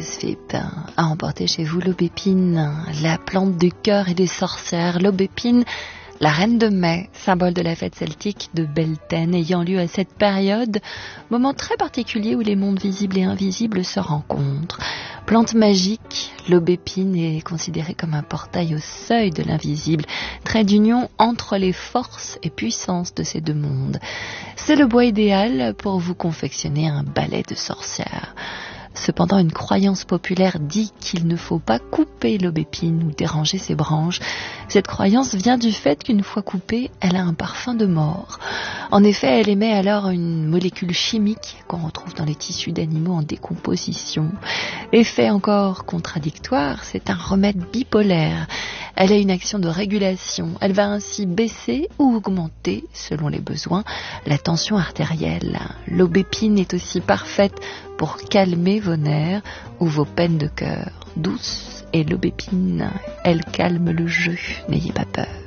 joyeuse fée à emporter chez vous l'aubépine, la plante du cœur et des sorcières. L'aubépine, la reine de mai, symbole de la fête celtique de Beltane, ayant lieu à cette période, moment très particulier où les mondes visibles et invisibles se rencontrent. Plante magique, l'aubépine est considérée comme un portail au seuil de l'invisible, trait d'union entre les forces et puissances de ces deux mondes. C'est le bois idéal pour vous confectionner un balai de sorcières. Cependant, une croyance populaire dit qu'il ne faut pas couper l'aubépine ou déranger ses branches. Cette croyance vient du fait qu'une fois coupée, elle a un parfum de mort. En effet, elle émet alors une molécule chimique qu'on retrouve dans les tissus d'animaux en décomposition. Effet encore contradictoire, c'est un remède bipolaire. Elle a une action de régulation. Elle va ainsi baisser ou augmenter, selon les besoins, la tension artérielle. L'aubépine est aussi parfaite pour calmer vos nerfs ou vos peines de cœur. Douce est l'aubépine, elle calme le jeu, n'ayez pas peur.